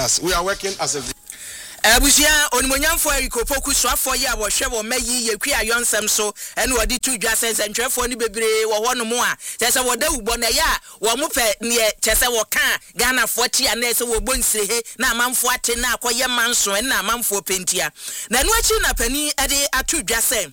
We are working as a Abusia onimonyamfo erikopoku soafo ye abohwe wo mayi yekwi ayonsem so ene wodi tu dwase ntwefo ni bebre wo hono mo a tese woda ubo na ya wo mo pe ne tese wo kan Ghana fo ti ya na se wo bonsirehe na amanfo ate na akoye manso ene amanfo pentia na no achi na pani ade atu dwase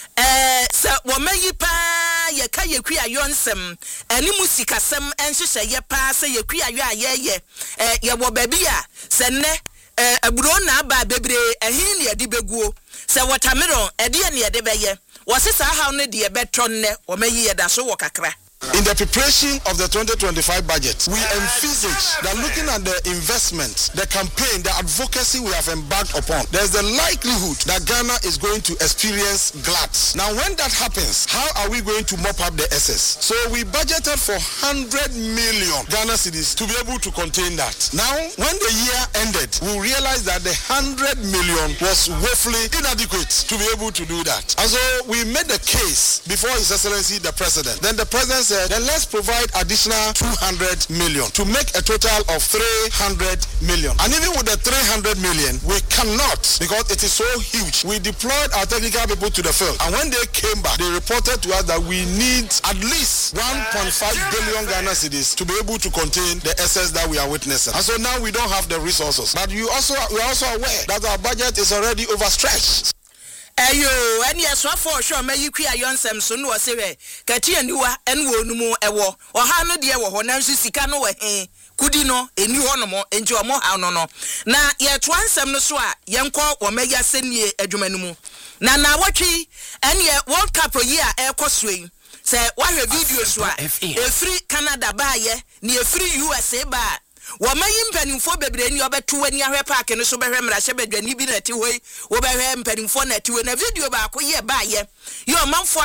se wo mayi pa ye ka yekwi ayonsem ene musikasem enhyehyɛ ye pa se yekwi ayo ayeye ye wo baby a se ne aburo na ba bebre ehin ne ade beguo se watermelon ede ne ede beye wo se sa haw ne de betron ne wo mayi ye da so wo kakra. In the preparation of the 2025 budget, we envisage that looking at the investment, the campaign, the advocacy we have embarked upon, there's the likelihood that Ghana is going to experience gluts. Now, when that happens, how are we going to mop up the excess? So we budgeted for 100 million Ghana cedis to be able to contain that. Now, when the year ended, we realized that the 100 million was woefully inadequate to be able to do that. And so we made the case before His Excellency the President. Then the President said, then let's provide additional 200 million to make a total of 300 million. And even with the 300 million, we cannot, because it is so huge. We deployed our technical people to the field, and when they came back, they reported to us that we need at least 1.5 billion Ghana cedis to be able to contain the excess that we are witnessing. And so now we don't have the resources. But we are also aware that our budget is already overstretched. Ayo eni aswafo sho mayikwi ayonsem so no sewe kati aniwa enwo numu ewo oha no de ewo ho na nso sika no we he kudi no eni ho no mo enti omo ha no na ye to ansem no so a yenko wo maya senie adwumanu mu na wotwi eni World Cup yi a ekosoi se wahwe video so a efri Canada ba ye ni efri USA ba wo mayi mpanimfo bebre ni obeto wani ahwe park no so behwe mra hye badwani bi na ti hoi wo behwe mpanimfo na ti we na video ba ko ye ba ye yo manfo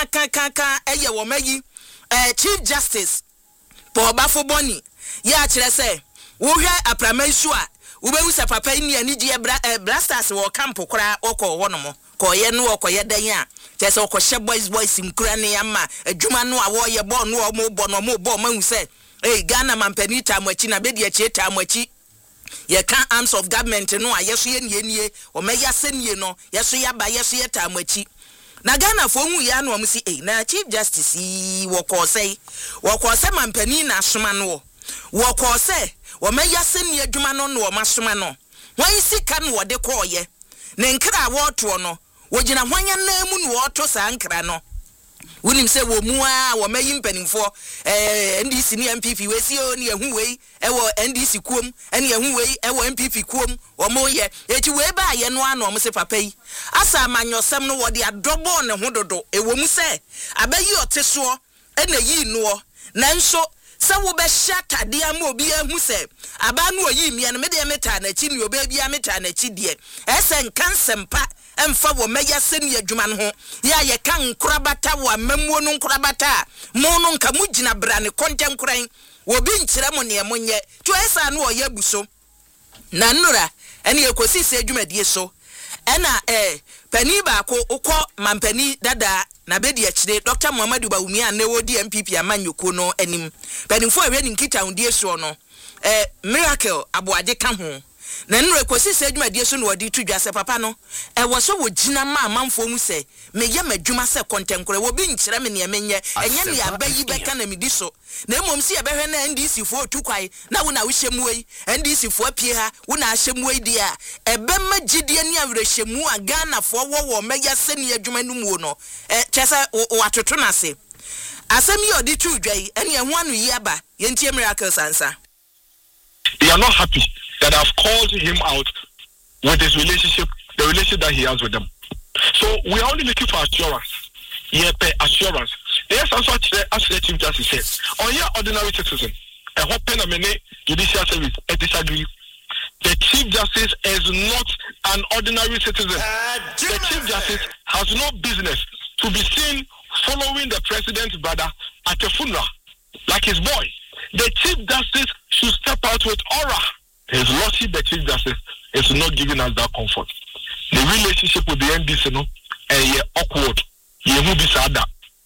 kan eye wo mayi Chief Justice Paul Bafo Boni ya kire se wo hwe apramansu a wo bewu se papa ni ani die blasters wo camp kora okọ ho no mo ko ye no okoye dan a tese okọ boys mkura ne ama adwuma no a wo ye bo no mo bo mahu se Ghana mampani tamwachi na bedi eche tamwachi ye kan arms of government no a yeso ye nie o meya senie no yeso ya ba yeso ye tamwachi na Ghana fo hu ya no am si na Chief Justice wo ko sei mampani na asoma no wo ko sei o meya senie adwuma no no o masoma no wan sika no de ko ye ne nkra wo to no wo gina hwanya na mu no wo to sa nkra no Unim se wo mu a wo mayi mpanimfo NDC ni MPP we si o ni ehu wei ewo NDC kuom ene ehu wei ewo MPP kuom wo mo ye eti we ba ye no ano mo se papa yi asa amanyosem no wo de adobo ne ho dodo ewo mu se abayi oteso ene yi no nanso se wo be shata de am obi ehu se aba no oyi mie no me de meta na chi ni obi a meta na chi de ese nkansempa emfa wo meya seni adwuma no ho ya ye kan nkrabata wo amamuo no nkrabata mo no nka mugina brane konten kran wo bi nkyere mo ne monye to esa no oya buso na nnura ene ekosi se adwumadie so ena pani ba ko ukọ mampani dada na bedi akire Dr. Muhammadu Bawumi a ne wodi MPP amanyoko no anim panimfo ahwe ni nkita hundie so no Miracle aboade ka ho na nnu ekosi se adwumadie so no wadi tu dwase papa no wo so wo gina ma amanfo mu se me ye madwuma se kontenkore wo bi nkyere me ne menye enye ne abayi beka na medi so na emom si ebehwe na NDC fo otukwai na wo na wo hyemu yi NDC fo apie ha wo na hyemu yi dia ebema gidie ne awrehyemu a Ghana fo wo meya se ne adwuma no mu no chese watoto na se asem yi odi tu dwai ene ehwo anu yi aba ye ntie Miracle sansa. They are not happy that I've called him out with his relationship, the relationship that he has with them. So we are only looking for assurance. Yeah, assurance. Yes, also as the Chief Justice said, on your ordinary citizen, a open a minute judicial service, a disagree. The Chief Justice is not an ordinary citizen. The Chief Justice has no business to be seen following the president's brother at a funeral, like his boy. The Chief Justice should step out with aura. His Lordship, the Chief Justice, is not giving us that comfort. The relationship with the NDC, no, awkward. You will be sad.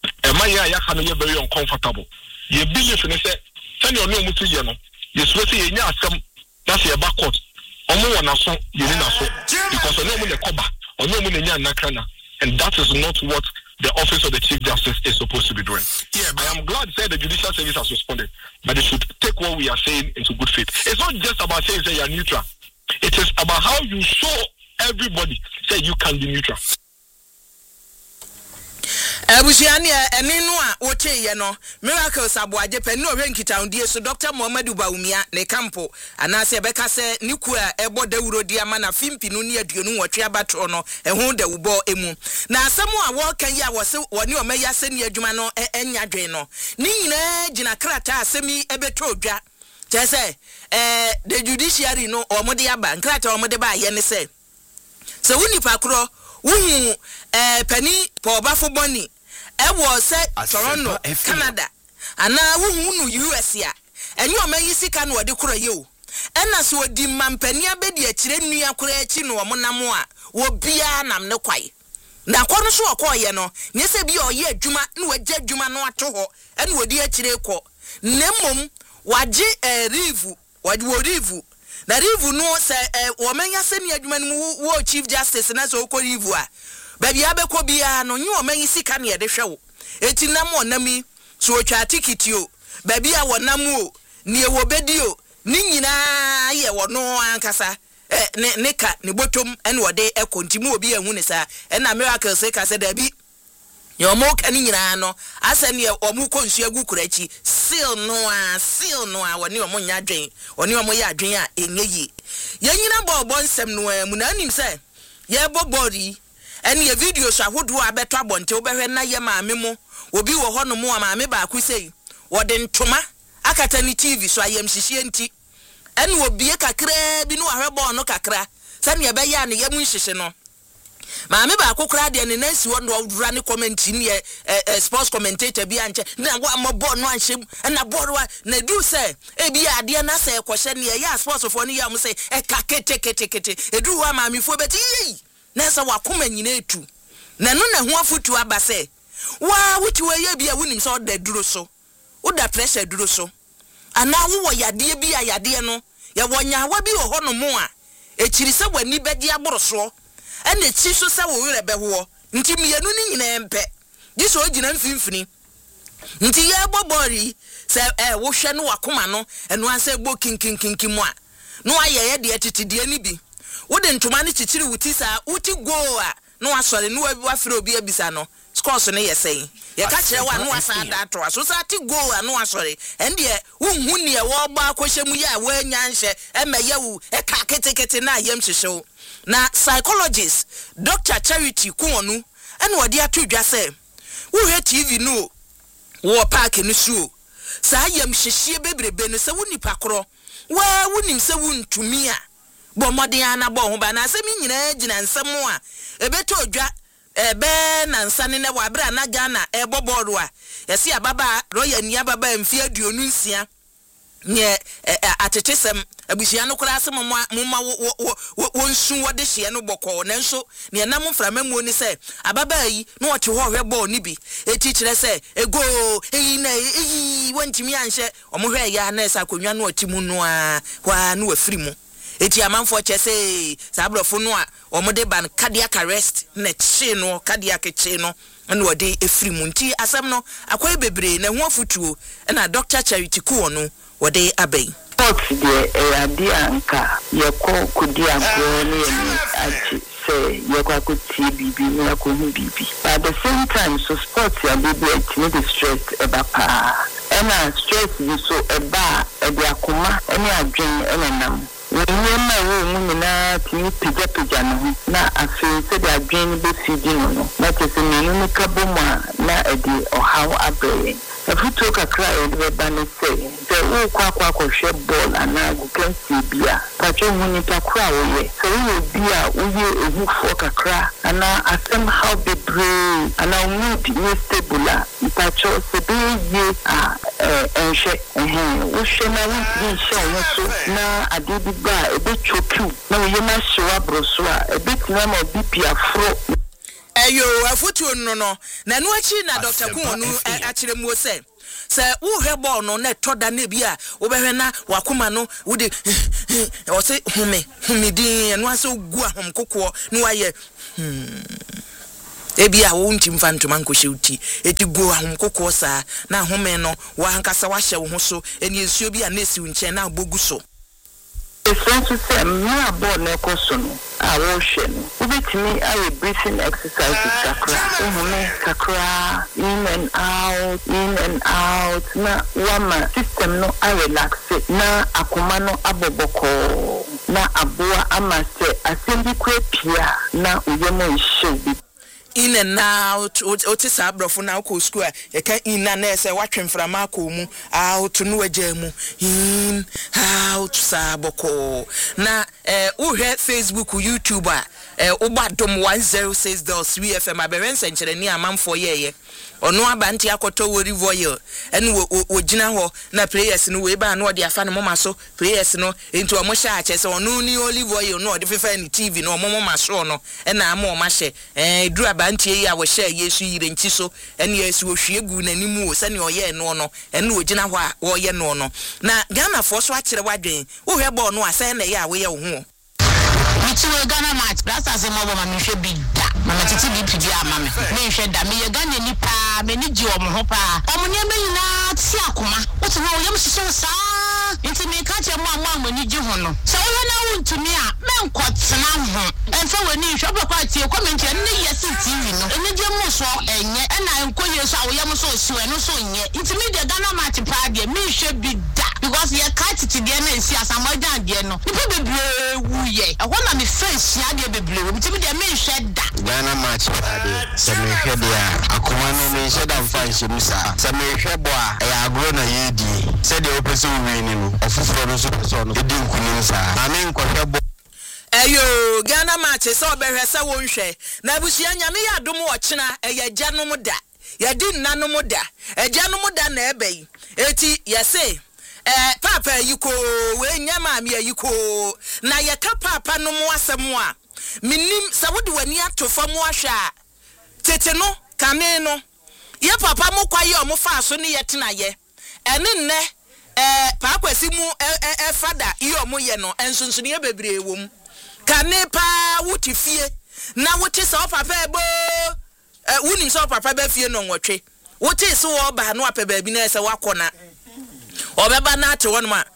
And very uncomfortable. You believe in it. Send your name to you. You swear to you, that's your backward. Omo wana so yeni na so because ono mo ne koba ono mo ne nya nakana and that is not what the office of the Chief Justice is supposed to be doing. Yeah, I am glad that the Judicial Service has responded, but they should take what we are saying into good faith. It's not just about saying you are neutral. It is about how you show everybody say you can be neutral. Abusiani eninu a woche ye no Miracles Abuaje peni orenkita ndie so Dr. Muhammadu Baumia ne kampo anase beka se niku a ebo dawuro dia ma na fimpinu ne aduonu wotwe abatro no ehu da ubo emu na asemu a wo kan ya wo se woni o meya se ne adwuma no enya dwen no ni nyina gina krata asemi ebeto odwa chese the judiciary no omode aba krata omode ba ye ne se woni pakro wuhu pani pobafo boni ewo se Toronto Canada ana wuhu no US ya enye omayi sika no wode koro ye o ena so odi mampani abedi akire nua koro achi no omonam a wo bia nam ne kwai na kono so okoye no nyese bia oye adwuma na wagye adwuma no ato ho ena wodi akire kɔ nemmom wagye rivu na rivu no se wo manya se ne adwuma no wo Chief Justice na so ko rivu a baby abekọ bia no nyi o manyi sika ne yede hwe wo eti nam onami so otwa tikiti o baby a wonam o ne wo bedi o ni nyina ye wo no ankasa ne ka ne botom ene wode ekontimu obi ehun ne sa na Miracles ka se da bi yo mo ka ni nyina no asa ne omu konsu agu kurachi seal no a woni omo nya dwen woni omo ya dwen a enyeyi ye nyina bo nsem no amu na anim se ye bobori ene ye video so ahodo abeto abonte obehwe na ye maame mo obi wo ho no mo maame ba ku sei wode ntoma akata ni TV so ayem hihie nti ene obi kakra bi no ahwebo no kakra sane ye be ya ne ye mu hihye no maame ba akokra de ne nansi wo no wura ne comment ni sports commentator bi anche na wo amabo no anhyem na borwa na du say e bi ade na say kwhye ne ya sports for ne ya mo say e ka kete edu wa maame fo beti yi na say wakoma nyina etu na no na ho afutu aba say wa wuti we ya bia wunim so da duro so wo da pressure duro so ana wo yade bi ayade no ya wonya wa bi ho no mo a ekiri se wani bedi aboro so ene chi so se wo were beho nti mienu ni nyina empe di so gina mfimfini nti ye bobori se wo hwe no wakoma no eno anse gbo kinkinkinkimu a no aye de atitide ni bi wo de ntoma ne chichiri wuti sa wuti go a no asore no wa fere obi abisa no scores no yesei ye ka kire wa no asa da to so sa ti go a no asore ende wonhu ne ye wo gba akohyemu ya wa nya nhye emeye wu e ka ketekete na yem hyehyew na psychologist Dr. Charity Kuonu ene wodi atodwa se wo hwe TV no wo park no suo sa yem hyehye bebrebe no se woni pakro wa wonim se wontumi a bo modern ana bo ho ba na se mi nyina gina nsem a ebeto odwa ebe na nsane ne wa bra na Ghana ebobodo a yesi ababa roya ni ababa mfi aduonu nsia nye atetesem abusia no kura asem mumma wonsu wode hye no bokọ na nso ne nam mframamu ni se ababa yi no wote ho hwe ball ni bi eti kire se ego eyi na eyi wantimi anhye omohwe ya na esa konwa no otimu no a kwa no afiri mu eti amanfo chese sabrofo no a omode ban cardiac arrest na chi no cardiac chi no ene wode afiri mu nti asem no akwai bebre na ho afutuo na Dr. Charity Kuonu wode abei sports de eradia anka yeko kudi agro ne achi say yeko akuti bibi ne akohu bibi at the same time so sports ya bibi etini the stress ebapa ena stress ni so eba ebe akoma ene adwen ene nam wonyema wo mu na tini pija no na afi se de adwen be fidi no na tese ni kaboma na edi ohaw abre afuto kakra e ba no se de wo kwa hwe ball ana go kansi bia pacho huni pakra wo ye so wo bia wo ye ehufo kakra ana asem how be brave ana mood ni stable pacho se be ye enhwe wo hwe na wo bi hwe wo so na adibi ba e be choku na wo ye ma hwe abroso a e be tina ma BP afro eyo afutu no na no achi na Dr. Kuonu akire mu se se wo hwebɔ no na toda na bia wo behwe na wakoma no wo de o se humidin eno ase ogu ahom kokko no waye ebia wo ntim fa ntoma nkohye uti eti go ahom kokko saa na home no wa hankasa wa hye wo ho so eni esuo bia na esi nche na abogu so Essentially, my board nekosono. I worship. Ubitimi I breathing exercises kakra, in and out. Na wama system no I relax it. Na akoma no aboboko. Na abua amase asendi kwepia na uyemo ishe. In and out, otis abrofo na ko school e kan in na na se watwen frama ko mu out no agemu in out saboko na uhwe Facebook YouTube ubadom 106.3 FM aberen senkyere ni amanfo yeye ono abanti akoto wori voye ene wo gina ho na prayers no we ba na ode afa no moma so prayers no enti o mo sha ache se ono ni olive oil no ode fefa ni TV no mo moma so no na ama o ma hye duru abanti yi a wo hye Yesu yire nchi so ene Yesu wo hwie gu nanimu wo se ne oye no no ene wo gina ho a wo ye no no na Ghana fo so akere wadwen wo hwe bo no asa na ye a wo ye wo ho Michiwe Ghana match blasta se mo ma mehwe bi da mama titi bi pidi ama me hwe da me ye Ghana ni pa me ni ji omo ho pa omo ne me nyina ti akoma wotu ho yem hyehyɛ saa nti me ka che mo ama ni ji ho no so wo na wontumi a me nkɔtena ho enfa wani hwe papa tie comment ne yes TV no ene je mo so enye na enkoye so awo yem so siwe no so nye nti me de Ghana match pa de me hwe bi da because ye ka titi de na esi asamoja de no nipa bebre wuye na me face ya de bebre nti me de me hwe da Ghana match parade se me hwe de akoma no me hwe da mfa hye musa se me hwe bo a ya agro na yedi se de opese wi ni no ofufuro no so so no edi nkunim sa na me nkɔhwe bo eyo Ghana match se obehwe se wo nhwe na abusia nyame ya dom wo kyena eye gyanom da ya di nanom da egyanom da na ebai eti yese papa yiko we nyama me yiko na ye ka papa no mo asem a minim sawode wani atofa mo ahwa tete no kame no ye papa mo kwaye o mo fa so ne ye tena ye ene nne papa si mu fada ye o mo ye no ensonso ne bebre wom kane pa wuti fie na wuti so papa ebo wunim so papa ba fie no nwotwe wuti so wo ba no apɛ ba bi na se wakona obeba na ate won ma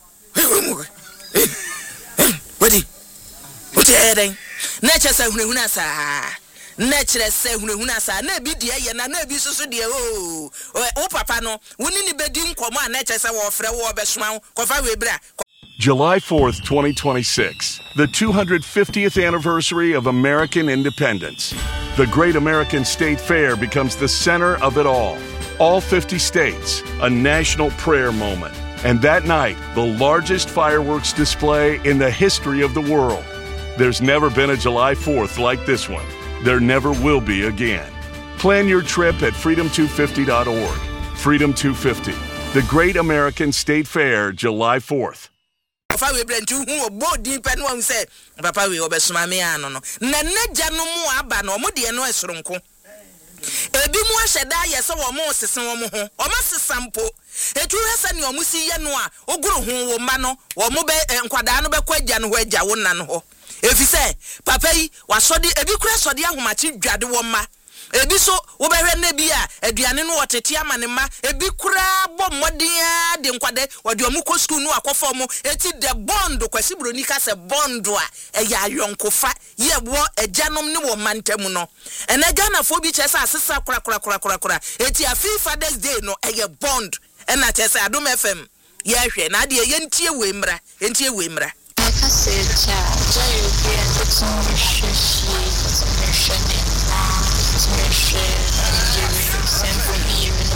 wadi wuti eden na chese hunehuna sa na kire se hunehuna sa na bi de ye na bi susu de o papa no woni ni bedi nkomo a na chese wo frɛ wo obesoma kofa we bra. July 4th, 2026, the 250th anniversary of American independence. The Great American State Fair becomes the center of it all. All 50 states, a national prayer moment. And that night, the largest fireworks display in the history of the world. There's never been a July 4th like this one. There never will be again. Plan your trip at freedom250.org. Freedom 250, the Great American State Fair, July 4th. Papa we brentu hu obodi penu am say papa we obesoma me ano no na naja no mu aba no mo de no esoronko ebi mu ahyeda ye se wo mo sesen wo mo ho o ma sesampo etu hesa ne o mu si ye no a oguru hu wo ma no wo mo be nkwada no be kwagya no ho agya wo na no ho efi se papa yi wasode ebi kura sode ahomachi dwade wo ma ebi so wo behwe na bi a aduane no wotete amane ma ebi kura bo modin de nkwade wode omuko school no akofo mo eti de bond kwasi broni ka se bond a eya yonkofa ye wo agyanom ne wo mantam no ena Ghana fo bi chese asesa kura eti a Father's Day no eye bond ena chese Adom FM ye hwe na de ye ntie we mra aka se cha joy obi and it's